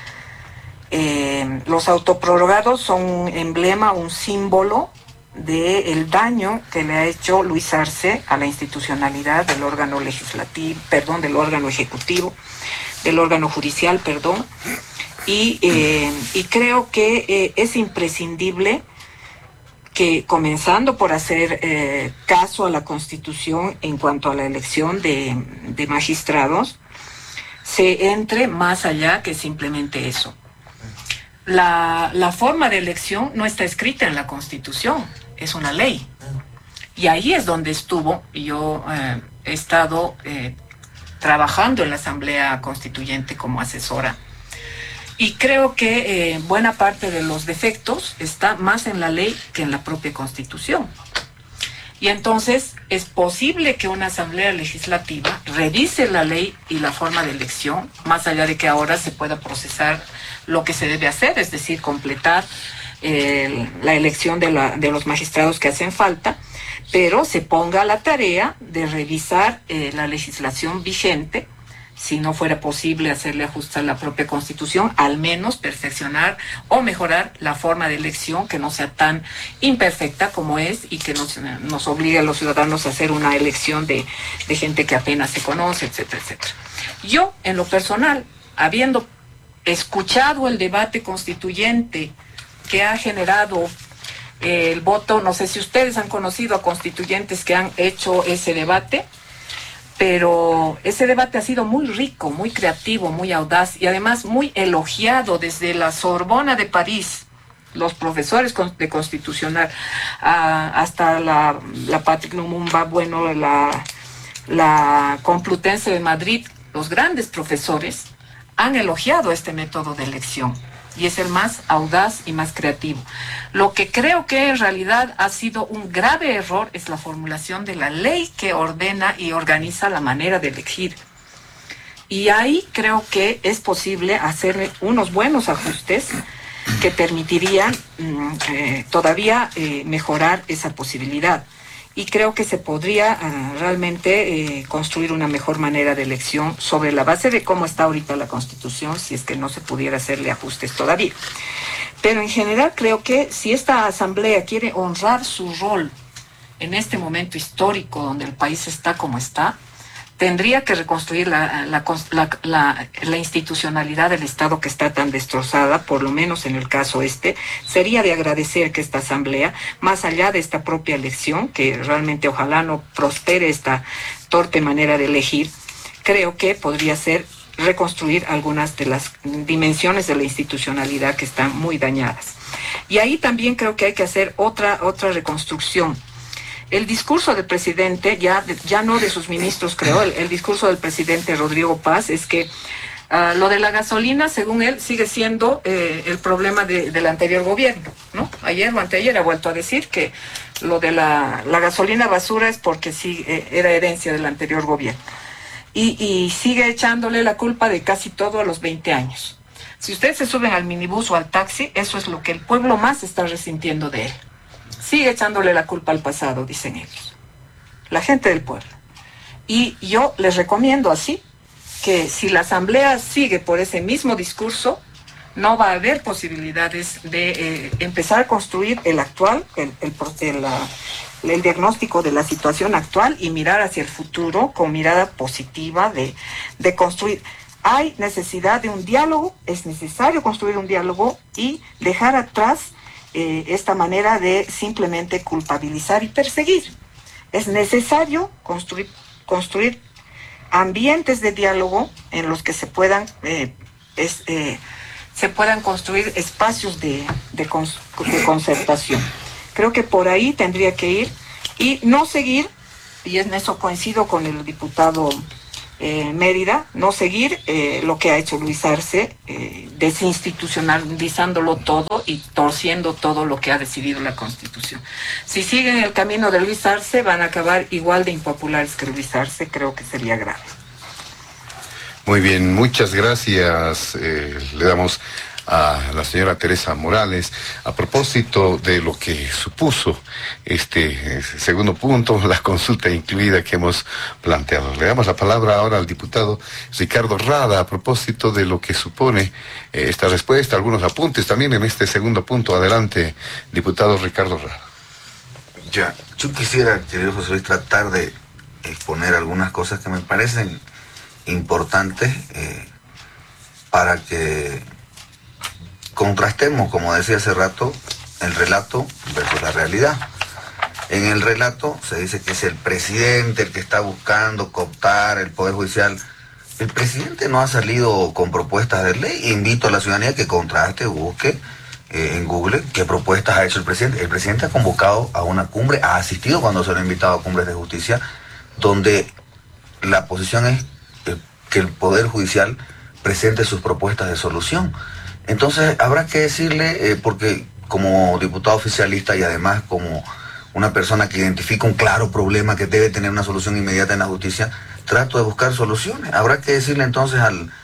Los autoprorrogados son un emblema, un símbolo del daño que le ha hecho Luis Arce a la institucionalidad del órgano legislativo, del órgano ejecutivo, del órgano judicial, y creo que es imprescindible que, comenzando por hacer caso a la Constitución en cuanto a la elección de magistrados, se entre más allá que simplemente eso. La forma de elección no está escrita en la Constitución, es una ley. Y ahí es donde estuvo, y yo he estado trabajando en la Asamblea Constituyente como asesora. Y creo que buena parte de los defectos está más en la ley que en la propia Constitución. Y entonces es posible que una Asamblea Legislativa revise la ley y la forma de elección, más allá de que ahora se pueda procesar lo que se debe hacer, es decir, completar la elección de los magistrados que hacen falta, pero se ponga a la tarea de revisar la legislación vigente, si no fuera posible hacerle ajustes a la propia Constitución, al menos perfeccionar o mejorar la forma de elección, que no sea tan imperfecta como es y que nos obligue a los ciudadanos a hacer una elección de gente que apenas se conoce, etcétera, etcétera. Yo, en lo personal, habiendo escuchado el debate constituyente que ha generado el voto, no sé si ustedes han conocido a constituyentes que han hecho ese debate, pero ese debate ha sido muy rico, muy creativo, muy audaz y además muy elogiado desde la Sorbona de París, los profesores de Constitucional, hasta la Patrick Lumumba, bueno, la Complutense de Madrid, los grandes profesores han elogiado este método de elección y es el más audaz y más creativo. Lo que creo que en realidad ha sido un grave error es la formulación de la ley que ordena y organiza la manera de elegir. Y ahí creo que es posible hacerle unos buenos ajustes que permitirían todavía mejorar esa posibilidad. Y creo que se podría realmente construir una mejor manera de elección sobre la base de cómo está ahorita la Constitución, si es que no se pudiera hacerle ajustes todavía. Pero en general creo que si esta Asamblea quiere honrar su rol en este momento histórico donde el país está como está, tendría que reconstruir la institucionalidad del Estado que está tan destrozada, por lo menos en el caso sería de agradecer que esta Asamblea, más allá de esta propia elección, que realmente ojalá no prospere esta torpe manera de elegir, creo que podría ser reconstruir algunas de las dimensiones de la institucionalidad que están muy dañadas. Y ahí también creo que hay que hacer otra reconstrucción. El discurso del presidente, ya no de sus ministros, creo, el discurso del presidente Rodrigo Paz es que lo de la gasolina, según él, sigue siendo el problema del anterior gobierno, ¿no? Ayer o anteayer ha vuelto a decir que lo de la gasolina basura es porque sí era herencia del anterior gobierno. Y sigue echándole la culpa de casi todo a los 20 años. Si ustedes se suben al minibús o al taxi, eso es lo que el pueblo más está resintiendo de él. Sigue echándole la culpa al pasado, dicen ellos. La gente del pueblo. Y yo les recomiendo así, que si la Asamblea sigue por ese mismo discurso, no va a haber posibilidades de empezar a construir el actual, el diagnóstico de la situación actual y mirar hacia el futuro con mirada positiva de construir. hay necesidad de un diálogo, es necesario construir un diálogo y dejar atrás esta manera de simplemente culpabilizar y perseguir. Es necesario construir ambientes de diálogo en los que se puedan construir espacios de concertación. Creo que por ahí tendría que ir y no seguir, y en eso coincido con el diputado Mérida, no seguir lo que ha hecho Luis Arce, desinstitucionalizándolo todo y torciendo todo lo que ha decidido la Constitución. Si siguen el camino de Luis Arce, van a acabar igual de impopulares que Luis Arce. Creo que sería grave. Muy bien, muchas gracias. Le damos a la señora Teresa Morales a propósito de lo que supuso este segundo punto, la consulta incluida que hemos planteado. Le damos la palabra ahora al diputado Ricardo Rada a propósito de lo que supone esta respuesta, algunos apuntes también en este segundo punto. Adelante, diputado Ricardo Rada. Ya, yo quisiera, querido José Luis, tratar de exponer algunas cosas que me parecen importantes para que contrastemos, como decía hace rato, el relato versus la realidad. En el relato se dice que es el presidente el que está buscando cooptar el Poder Judicial. El presidente no ha salido con propuestas de ley. Invito a la ciudadanía que contraste, busque en Google qué propuestas ha hecho el presidente. El presidente ha convocado a una cumbre, ha asistido cuando se lo ha invitado a cumbres de justicia, donde la posición es que el Poder Judicial presente sus propuestas de solución. Entonces habrá que decirle, porque como diputado oficialista y además como una persona que identifica un claro problema que debe tener una solución inmediata en la justicia, trato de buscar soluciones. Habrá que decirle entonces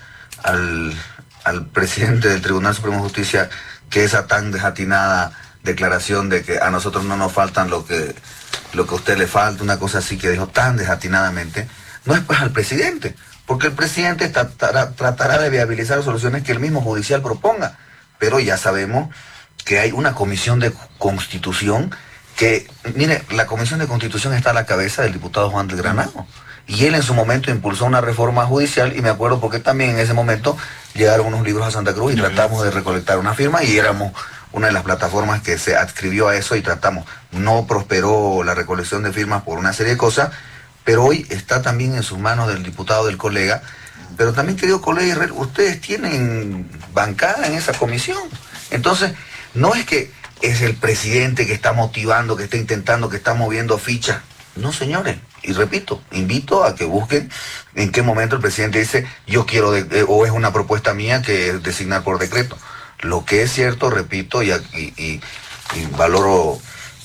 al presidente del Tribunal Supremo de Justicia que esa tan desatinada declaración de que a nosotros no nos faltan lo que a usted le falta, una cosa así que dijo tan desatinadamente, no es pues al presidente, porque el presidente tratará de viabilizar soluciones que el mismo judicial proponga, pero ya sabemos que hay una comisión de constitución que, mire, la comisión de constitución está a la cabeza del diputado Juan del Granado, y él en su momento impulsó una reforma judicial, y me acuerdo porque también en ese momento llegaron unos libros a Santa Cruz y tratamos de recolectar una firma, y éramos una de las plataformas que se adscribió a eso y tratamos. No prosperó la recolección de firmas por una serie de cosas, pero hoy está también en sus manos del diputado del colega. Pero también, querido colega Israel, ustedes tienen bancada en esa comisión. Entonces, no es que es el presidente que está motivando, que está intentando, que está moviendo fichas. No, señores. Y repito, invito a que busquen en qué momento el presidente dice, yo quiero, o es una propuesta mía que es designar por decreto. Lo que es cierto, repito, y valoro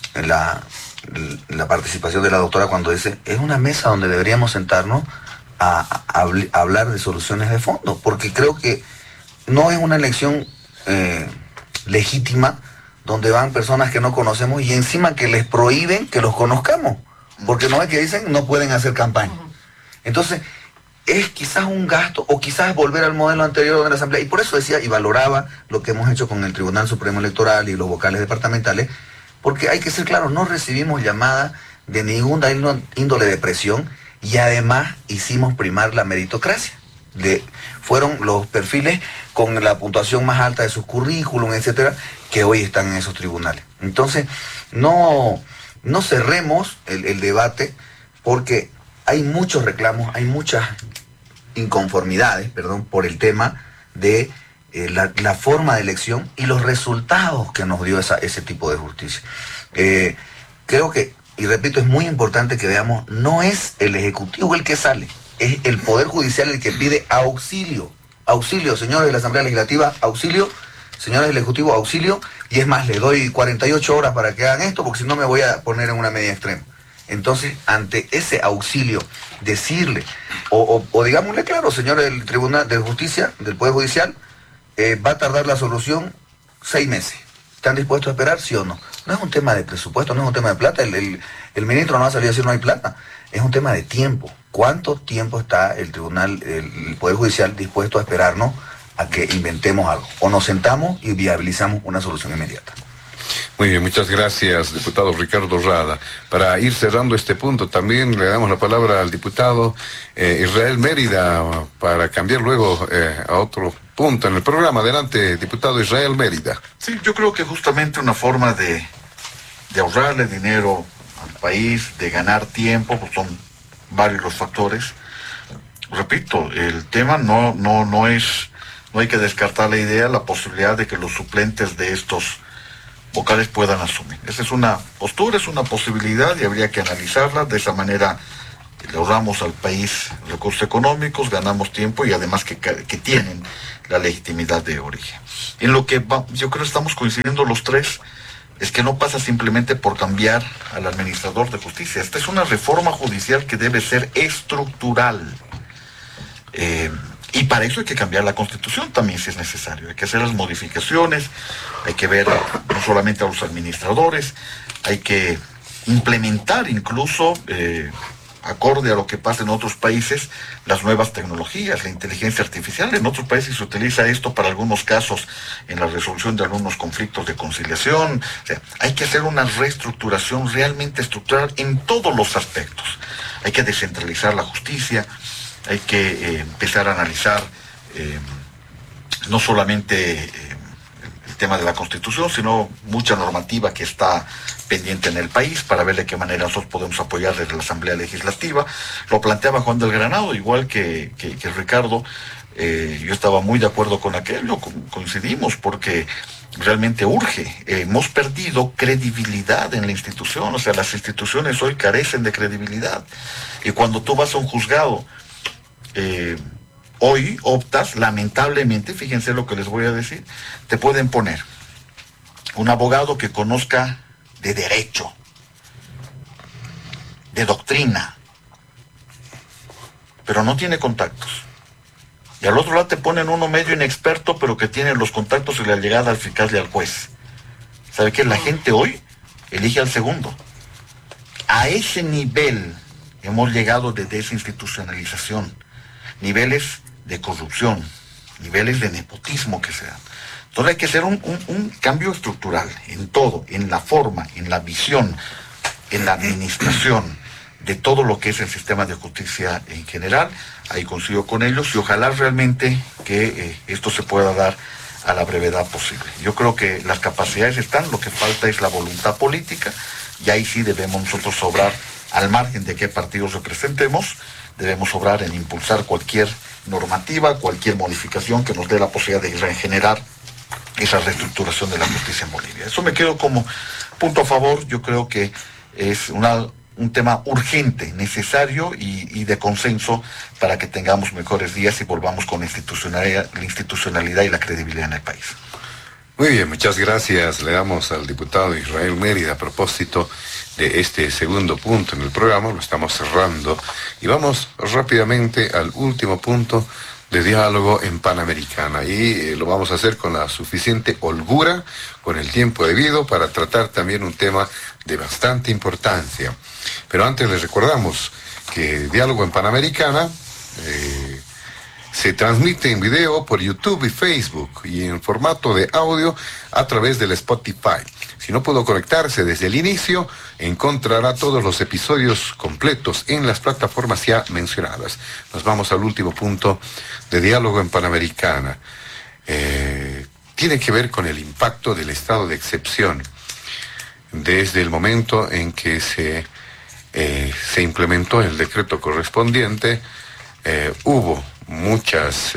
la participación de la doctora cuando dice, es una mesa donde deberíamos sentarnos a hablar de soluciones de fondo, porque creo que no es una elección legítima donde van personas que no conocemos y encima que les prohíben que los conozcamos, porque no es que dicen no pueden hacer campaña. Entonces, es quizás un gasto o quizás volver al modelo anterior de la Asamblea, y por eso decía y valoraba lo que hemos hecho con el Tribunal Supremo Electoral y los vocales departamentales, porque hay que ser claros, no recibimos llamada de ninguna índole de presión y además hicimos primar la meritocracia. Fueron los perfiles con la puntuación más alta de sus currículum, etcétera, que hoy están en esos tribunales. Entonces, no cerremos el debate, porque hay muchos reclamos, hay muchas inconformidades, por el tema de la forma de elección y los resultados que nos dio ese tipo de justicia. Creo que, y repito, es muy importante que veamos, no es el Ejecutivo el que sale, es el Poder Judicial el que pide auxilio. Auxilio, señores de la Asamblea Legislativa, auxilio, señores del Ejecutivo, auxilio, y es más, les doy 48 horas para que hagan esto, porque si no me voy a poner en una media extrema. Entonces, ante ese auxilio, decirle, o digámosle claro, señores del Tribunal de Justicia, del Poder Judicial, va a tardar la solución 6 meses. ¿Están dispuestos a esperar, sí o no? No es un tema de presupuesto, no es un tema de plata. El ministro no ha salido a decir no hay plata. Es un tema de tiempo. ¿Cuánto tiempo está el Poder Judicial dispuesto a esperarnos a que inventemos algo? O nos sentamos y viabilizamos una solución inmediata. Muy bien, muchas gracias, diputado Ricardo Rada. Para ir cerrando este punto, también le damos la palabra al diputado Israel Mérida para cambiar luego a otro punto en el programa. Adelante, diputado Israel Mérida. Sí, yo creo que justamente una forma de ahorrarle dinero al país, de ganar tiempo, pues son varios los factores. Repito, el tema no hay que descartar la idea, la posibilidad de que los suplentes de estos vocales puedan asumir. Esa es una postura, es una posibilidad y habría que analizarla. De esa manera le ahorramos al país recursos económicos, ganamos tiempo y además que tienen la legitimidad de origen. En lo que yo creo que estamos coincidiendo los tres es que no pasa simplemente por cambiar al administrador de justicia. Esta es una reforma judicial que debe ser estructural. Y para eso hay que cambiar la Constitución también si es necesario. Hay que hacer las modificaciones, hay que ver no solamente a los administradores, hay que implementar incluso, acorde a lo que pasa en otros países, las nuevas tecnologías, la inteligencia artificial. En otros países se utiliza esto para algunos casos en la resolución de algunos conflictos de conciliación. O sea, hay que hacer una reestructuración realmente estructural en todos los aspectos. Hay que descentralizar la justicia. Hay que empezar a analizar no solamente el tema de la Constitución, sino mucha normativa que está pendiente en el país para ver de qué manera nosotros podemos apoyar desde la Asamblea Legislativa. Lo planteaba Juan del Granado, igual que Ricardo. Yo estaba muy de acuerdo con aquello, coincidimos, porque realmente urge. Hemos perdido credibilidad en la institución, o sea, las instituciones hoy carecen de credibilidad. Y cuando tú vas a un juzgado, hoy optas, lamentablemente, fíjense lo que les voy a decir, te pueden poner un abogado que conozca de derecho, de doctrina, pero no tiene contactos. Y al otro lado te ponen uno medio inexperto, pero que tiene los contactos y la llegada al fiscal y al juez. ¿Sabe qué? La gente hoy elige al segundo. A ese nivel hemos llegado de desinstitucionalización. Niveles de corrupción, niveles de nepotismo que se dan. Entonces hay que hacer un cambio estructural en todo, en la forma, en la visión, en la administración de todo lo que es el sistema de justicia en general. Ahí coincido con ellos y ojalá realmente que esto se pueda dar a la brevedad posible. Yo creo que las capacidades están, lo que falta es la voluntad política y ahí sí debemos nosotros obrar, al margen de qué partidos representemos, debemos obrar en impulsar cualquier normativa, cualquier modificación que nos dé la posibilidad de generar esa reestructuración de la justicia en Bolivia. Eso me quedo como punto a favor. Yo creo que es un tema urgente, necesario y de consenso para que tengamos mejores días y volvamos con la institucionalidad y la credibilidad en el país. Muy bien, muchas gracias. Le damos al diputado Israel Mérida a propósito de este segundo punto en el programa. Lo estamos cerrando y vamos rápidamente al último punto de diálogo en Panamericana y lo vamos a hacer con la suficiente holgura, con el tiempo debido para tratar también un tema de bastante importancia. Pero antes les recordamos que Diálogo en Panamericana se transmite en video por YouTube y Facebook y en formato de audio a través del Spotify. Si no pudo conectarse desde el inicio, encontrará todos los episodios completos en las plataformas ya mencionadas. Nos vamos al último punto de Diálogo en Panamericana. Tiene que ver con el impacto del estado de excepción. Desde el momento en que se implementó el decreto correspondiente, hubo muchos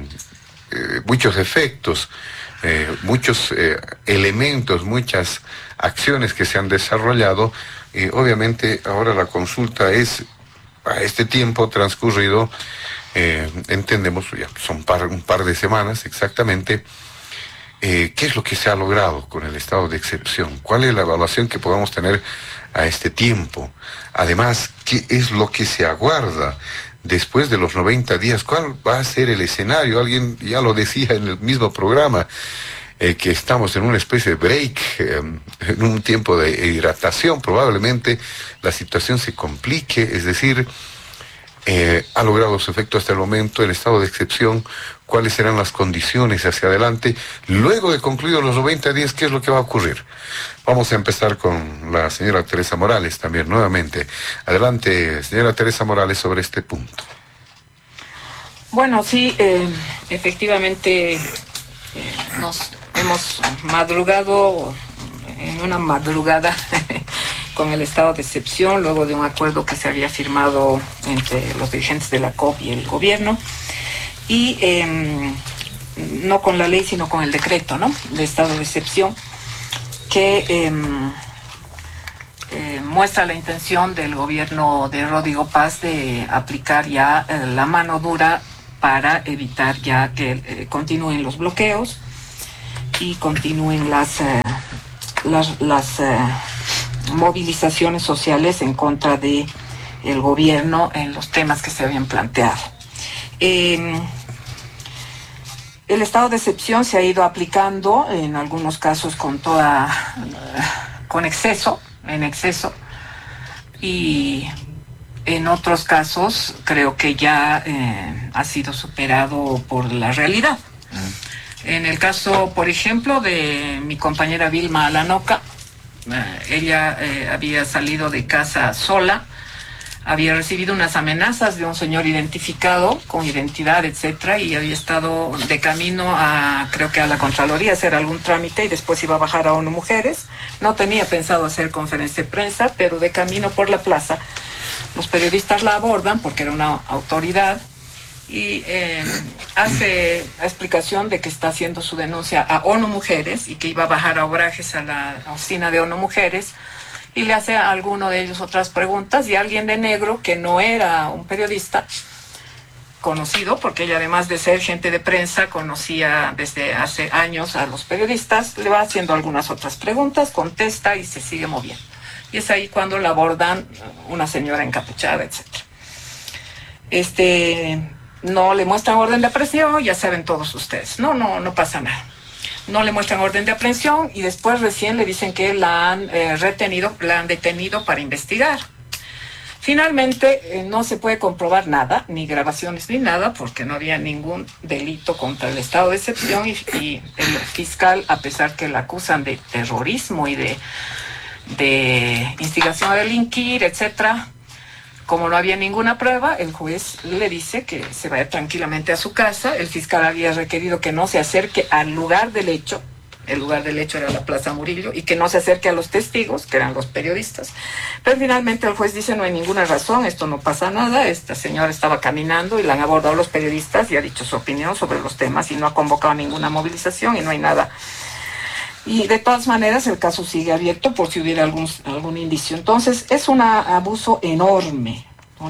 efectos, muchos elementos, muchas acciones que se han desarrollado y obviamente ahora la consulta es a este tiempo transcurrido, entendemos, ya son un par de semanas exactamente, ¿qué es lo que se ha logrado con el estado de excepción? ¿Cuál es la evaluación que podamos tener a este tiempo? Además, ¿qué es lo que se aguarda después de los 90 días? ¿Cuál va a ser el escenario? Alguien ya lo decía en el mismo programa, que estamos en una especie de break, en un tiempo de hidratación. Probablemente la situación se complique, es decir, ha logrado su efecto hasta el momento, el estado de excepción, cuáles serán las condiciones hacia adelante. Luego de concluidos los 90 días, ¿qué es lo que va a ocurrir? Vamos a empezar con la señora Teresa Morales también, nuevamente. Adelante, señora Teresa Morales, sobre este punto. Bueno, sí, efectivamente nos hemos madrugado en una madrugada con el estado de excepción, luego de un acuerdo que se había firmado entre los dirigentes de la COP y el gobierno, y no con la ley, sino con el decreto, ¿no?, de estado de excepción, que muestra la intención del gobierno de Rodrigo Paz de aplicar ya la mano dura para evitar ya que continúen los bloqueos y continúen las movilizaciones sociales en contra de el gobierno en los temas que se habían planteado. El estado de excepción se ha ido aplicando en algunos casos en exceso, y en otros casos creo que ya ha sido superado por la realidad. En el caso, por ejemplo, de mi compañera Vilma Alanoca, ella había salido de casa sola, había recibido unas amenazas de un señor identificado, con identidad, etcétera, y había estado de camino creo que a la Contraloría, a hacer algún trámite, y después iba a bajar a ONU Mujeres. No tenía pensado hacer conferencia de prensa, pero de camino por la plaza, los periodistas la abordan, porque era una autoridad, y hace la explicación de que está haciendo su denuncia a ONU Mujeres y que iba a bajar a Obrajes, a la oficina de ONU Mujeres, y le hace a alguno de ellos otras preguntas, y alguien de negro, que no era un periodista conocido, porque ella, además de ser gente de prensa, conocía desde hace años a los periodistas, le va haciendo algunas otras preguntas, contesta y se sigue moviendo. Y es ahí cuando la abordan una señora encapuchada, etcétera. No le muestran orden de aprehensión, ya saben todos ustedes. No pasa nada. No le muestran orden de aprehensión y después recién le dicen que la han detenido para investigar. Finalmente no se puede comprobar nada, ni grabaciones ni nada, porque no había ningún delito contra el estado de excepción, y el fiscal, a pesar que la acusan de terrorismo y de instigación a delinquir, etcétera, como no había ninguna prueba, el juez le dice que se vaya tranquilamente a su casa. El fiscal había requerido que no se acerque al lugar del hecho. El lugar del hecho era la Plaza Murillo, y que no se acerque a los testigos, que eran los periodistas. Pero finalmente el juez dice: no hay ninguna razón, esto no pasa nada, esta señora estaba caminando y la han abordado los periodistas y ha dicho su opinión sobre los temas y no ha convocado ninguna movilización y no hay nada. Y de todas maneras el caso sigue abierto por si hubiera algún indicio. Entonces es un abuso enorme.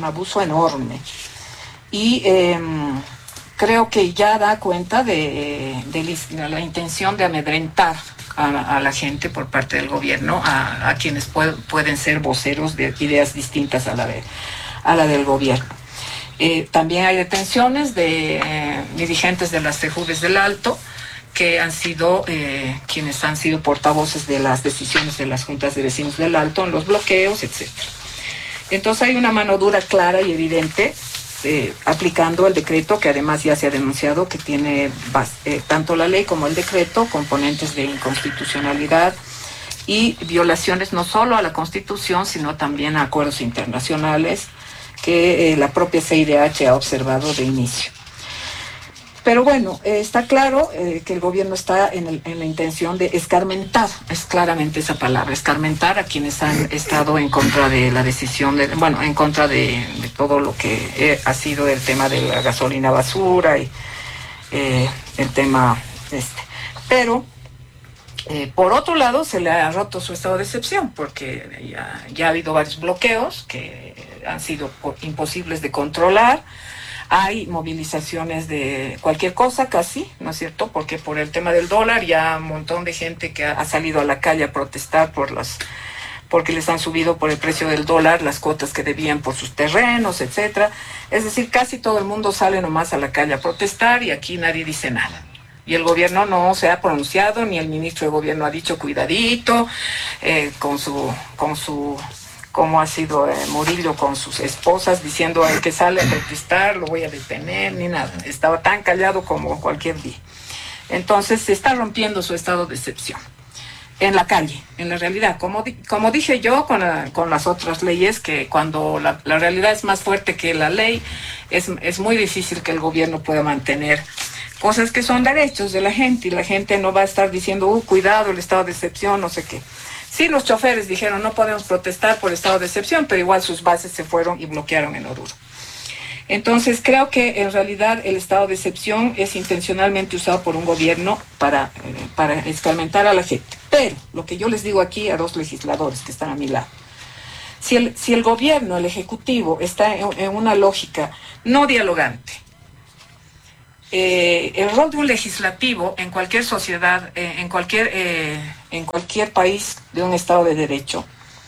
Y creo que ya da cuenta de la intención de amedrentar a la gente por parte del gobierno, a quienes pueden ser voceros de ideas distintas a la del gobierno. También hay detenciones de dirigentes de las CEJUVES del Alto, que han sido quienes han sido portavoces de las decisiones de las juntas de vecinos del Alto en los bloqueos, etcétera. Entonces hay una mano dura clara y evidente aplicando el decreto, que además ya se ha denunciado que tiene tanto la ley como el decreto componentes de inconstitucionalidad y violaciones no solo a la Constitución, sino también a acuerdos internacionales que la propia CIDH ha observado de inicio. Pero bueno, está claro que el gobierno está en la intención de escarmentar, es claramente esa palabra, escarmentar a quienes han estado en contra de la decisión, en contra de todo lo que ha sido el tema de la gasolina basura y el tema Pero, por otro lado, se le ha roto su estado de excepción, porque ya ha habido varios bloqueos que han sido imposibles de controlar. Hay movilizaciones de cualquier cosa casi, ¿no es cierto? Porque por el tema del dólar ya un montón de gente que ha salido a la calle a protestar porque les han subido por el precio del dólar las cuotas que debían por sus terrenos, etcétera. Es decir, casi todo el mundo sale nomás a la calle a protestar y aquí nadie dice nada. Y el gobierno no se ha pronunciado, ni el ministro de gobierno ha dicho cuidadito con su como ha sido Murillo con sus esposas, diciendo al que sale a protestar lo voy a detener, ni nada. Estaba tan callado como cualquier día. Entonces se está rompiendo su estado de excepción en la calle, en la realidad. Como dije yo con las otras leyes, que cuando la realidad es más fuerte que la ley, es muy difícil que el gobierno pueda mantener cosas que son derechos de la gente, y la gente no va a estar diciendo, cuidado, el estado de excepción, no sé qué. Sí, los choferes dijeron, no podemos protestar por estado de excepción, pero igual sus bases se fueron y bloquearon en Oruro. Entonces, creo que en realidad el estado de excepción es intencionalmente usado por un gobierno para escarmentar a la gente. Pero, lo que yo les digo aquí a dos legisladores que están a mi lado, si el gobierno, el ejecutivo, está en una lógica no dialogante, el rol de un legislativo en cualquier sociedad, en cualquier país de un Estado de Derecho,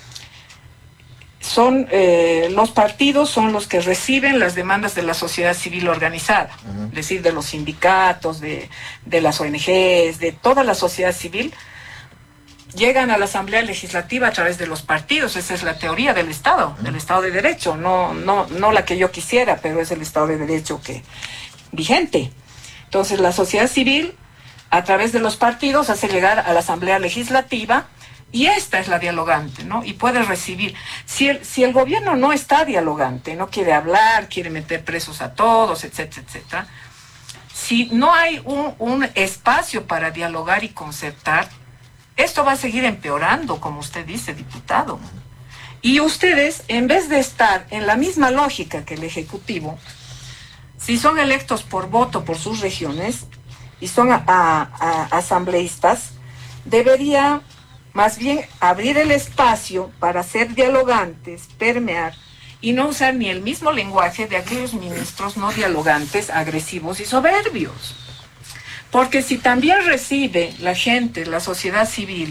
son los partidos son los que reciben las demandas de la sociedad civil organizada, es decir, de los sindicatos, de las ONGs, de toda la sociedad civil, llegan a la Asamblea Legislativa a través de los partidos. Esa es la teoría del Estado de Derecho, no la que yo quisiera, pero es el Estado de Derecho vigente. Entonces la sociedad civil a través de los partidos hace llegar a la Asamblea Legislativa, y esta es la dialogante, ¿no? Y puede recibir. Si el gobierno no está dialogante, no quiere hablar, quiere meter presos a todos, etcétera, etcétera, si no hay un espacio para dialogar y concertar, esto va a seguir empeorando, como usted dice, diputado. Y ustedes, en vez de estar en la misma lógica que el Ejecutivo, si son electos por voto por sus regiones y son asambleístas, debería más bien abrir el espacio para ser dialogantes, permear, y no usar ni el mismo lenguaje de aquellos ministros no dialogantes, agresivos y soberbios. Porque si también recibe la gente, la sociedad civil,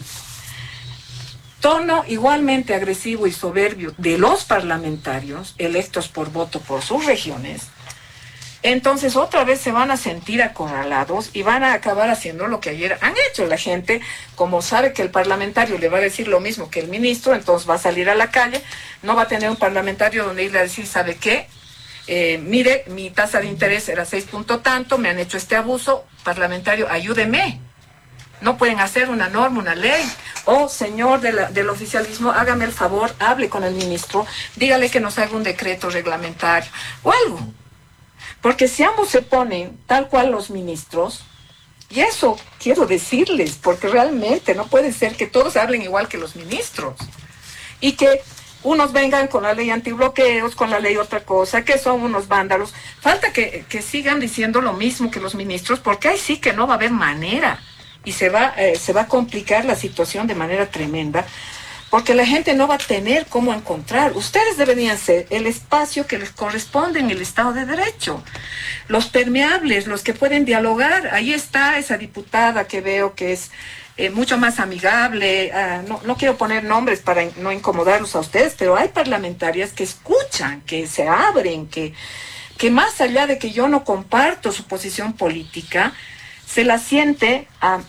tono igualmente agresivo y soberbio de los parlamentarios electos por voto por sus regiones, entonces otra vez se van a sentir acorralados y van a acabar haciendo lo que ayer han hecho. La gente, como sabe que el parlamentario le va a decir lo mismo que el ministro, entonces va a salir a la calle, no va a tener un parlamentario donde irle a decir, ¿sabe qué? Mire, mi tasa de interés era 6 punto tanto, me han hecho este abuso, parlamentario, ayúdeme. No pueden hacer una norma, una ley. Señor del oficialismo, hágame el favor, hable con el ministro, dígale que nos haga un decreto reglamentario o algo. Porque si ambos se ponen tal cual los ministros, y eso quiero decirles, porque realmente no puede ser que todos hablen igual que los ministros, y que unos vengan con la ley antibloqueos, con la ley otra cosa, que son unos vándalos. Falta que sigan diciendo lo mismo que los ministros, porque ahí sí que no va a haber manera, y se va a complicar la situación de manera tremenda, porque la gente no va a tener cómo encontrar. Ustedes deberían ser el espacio que les corresponde en el Estado de Derecho. Los permeables, los que pueden dialogar. Ahí está esa diputada que veo que es mucho más amigable. No quiero poner nombres para no incomodarlos a ustedes, pero hay parlamentarias que escuchan, que se abren, que más allá de que yo no comparto su posición política, se la siente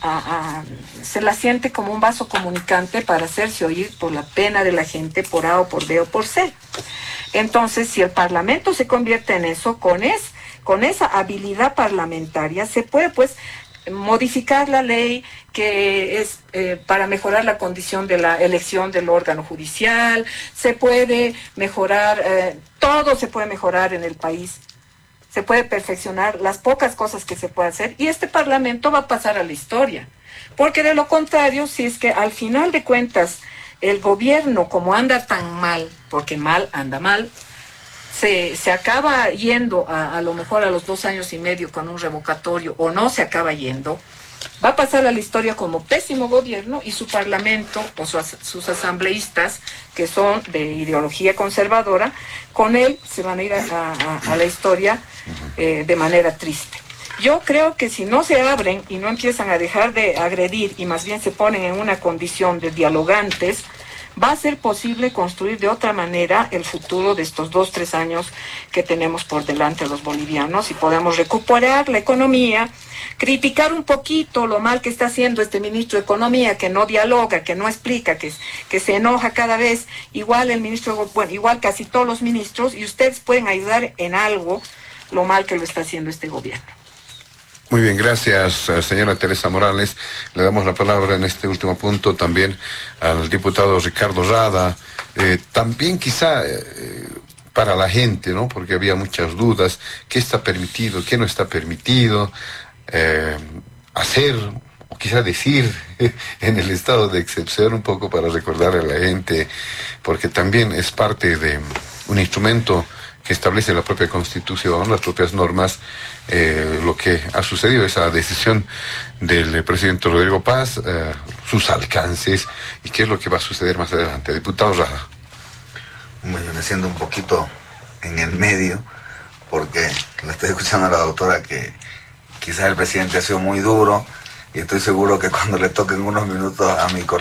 como un vaso comunicante para hacerse oír por la pena de la gente, por A o por B o por C. Entonces, si el Parlamento se convierte en eso, con esa habilidad parlamentaria, se puede pues modificar la ley que es para mejorar la condición de la elección del órgano judicial, se puede mejorar, todo se puede mejorar en el país. Se puede perfeccionar las pocas cosas que se puede hacer, y este Parlamento va a pasar a la historia. Porque de lo contrario, si es que al final de cuentas el gobierno, como anda tan mal, porque mal anda mal, se acaba yendo a lo mejor a los 2 años y medio con un revocatorio, o no se acaba yendo, va a pasar a la historia como pésimo gobierno, y su Parlamento o sus asambleístas, que son de ideología conservadora, con él se van a ir a la historia de manera triste. Yo creo que si no se abren y no empiezan a dejar de agredir y más bien se ponen en una condición de dialogantes, va a ser posible construir de otra manera el futuro de estos 2-3 años que tenemos por delante los bolivianos y podamos recuperar la economía, criticar un poquito lo mal que está haciendo este ministro de Economía, que no dialoga, que no explica, que se enoja cada vez, igual el ministro, bueno, igual casi todos los ministros, y ustedes pueden ayudar en algo lo mal que lo está haciendo este gobierno. Muy bien, gracias, señora Teresa Morales. Le damos la palabra en este último punto también al diputado Ricardo Rada. También quizá para la gente, ¿no? Porque había muchas dudas. ¿Qué está permitido? ¿Qué no está permitido? Hacer, o quizá decir, en el estado de excepción, un poco para recordarle a la gente, porque también es parte de un instrumento que establece la propia Constitución, las propias normas, lo que ha sucedido, esa decisión del presidente Rodrigo Paz, sus alcances y qué es lo que va a suceder más adelante. Diputado Rada. Bueno, me siento un poquito en el medio, porque le estoy escuchando a la doctora que quizás el presidente ha sido muy duro, y estoy seguro que cuando le toquen unos minutos a mi colega